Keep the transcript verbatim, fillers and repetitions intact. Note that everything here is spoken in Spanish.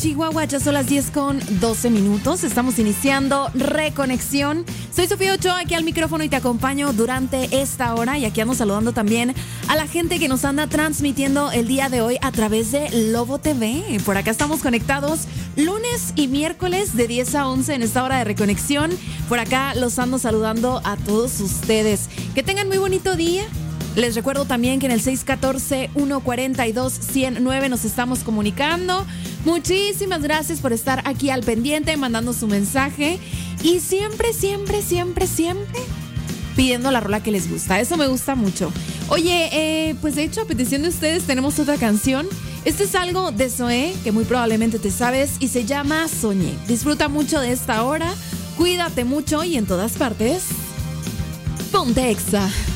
Chihuahua, ya son las diez con doce minutos. Estamos iniciando Reconexión. Soy Sofía Ochoa, aquí al micrófono y te acompaño durante esta hora. Y aquí ando saludando también a la gente que nos anda transmitiendo el día de hoy a través de Lobo T V. Por acá estamos conectados lunes y miércoles de diez a once en esta hora de Reconexión. Por acá los ando saludando a todos ustedes. Que tengan muy bonito día. Les recuerdo también que en el seis uno cuatro, uno cuatro dos, uno cero nueve nos estamos comunicando. Muchísimas gracias por estar aquí al pendiente, mandando su mensaje. Y siempre, siempre, siempre, siempre pidiendo la rola que les gusta. Eso me gusta mucho. Oye, eh, pues de hecho, a petición de ustedes tenemos otra canción. Este es algo de Zoé, que muy probablemente te sabes, y se llama Soñé. Disfruta mucho de esta hora, cuídate mucho y en todas partes, ponte Exa.